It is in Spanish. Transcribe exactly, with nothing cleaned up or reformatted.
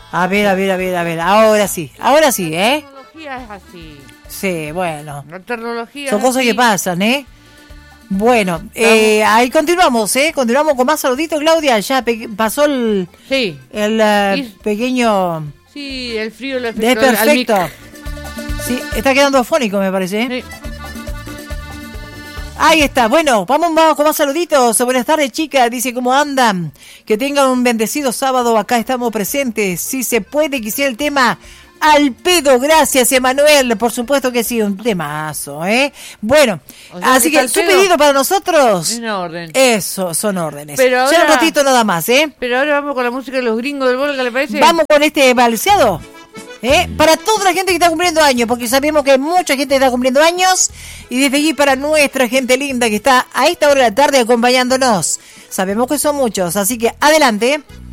A ver, a ver, a ver, a ver. Ahora sí, ahora sí, ¿eh? La tecnología es así. Sí, bueno. La tecnología Son es cosas así. que pasan, ¿eh? Bueno, eh, ahí continuamos, ¿eh? Continuamos con más saluditos, Claudia. Ya pe- pasó el, Sí. el uh, Y- pequeño... Sí, el frío le Es afectó al- al mic. perfecto. Sí, está quedando afónico, me parece, ¿eh? Sí. Ahí está, bueno, vamos, vamos con más saluditos. Buenas tardes, chicas, dice cómo andan. Que tengan un bendecido sábado, acá estamos presentes. Si se puede, quisiera el tema Al Pedo. Gracias, Emanuel, por supuesto que sí, un temazo, ¿eh? Bueno, O sea, así que que Al su Pedo pedido para nosotros. es una orden. Eso, son órdenes. Pero Ya ahora- un ratito nada más, ¿eh? Pero ahora vamos con la música de los gringos del Volga, ¿le parece? Vamos con este balseado. ¿Eh? Para toda la gente que está cumpliendo años, porque sabemos que mucha gente está cumpliendo años, y desde aquí para nuestra gente linda que está a esta hora de la tarde acompañándonos. Sabemos que son muchos, así que adelante.